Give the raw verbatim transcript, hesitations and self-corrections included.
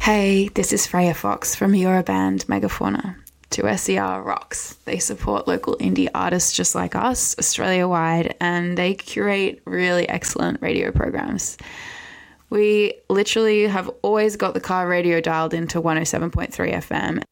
Hey, this is Freya Fox from Euroband Megafauna. two S E R rocks. They support local indie artists just like us, Australia-wide, and they curate really excellent radio programs. We literally have always got the car radio dialed into one oh seven point three F M,